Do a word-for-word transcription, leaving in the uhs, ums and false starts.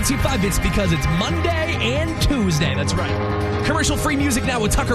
ninety-two point five. It's because it's Monday and Tuesday. That's right. Commercial-free music now with Tucker